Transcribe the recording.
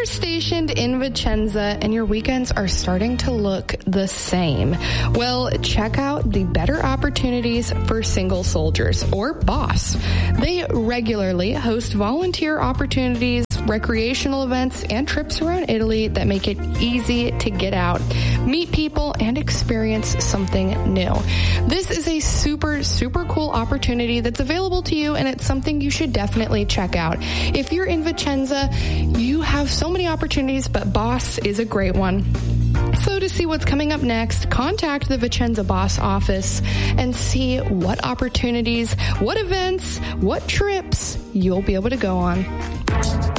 stationed in Vicenza and your weekends are starting to look the same, well, check out the Better Opportunities for Single Soldiers, or BOSS. They regularly host volunteer opportunities, recreational events, and trips around Italy that make it easy to get out, meet people, and experience something new. This is a super, super cool opportunity that's available to you, and it's something you should definitely check out. If you're in Vicenza, you have so many opportunities, but BOSS is a great one. So to see what's coming up next, contact the Vicenza BOSS office and see what opportunities, what events, what trips you'll be able to go on.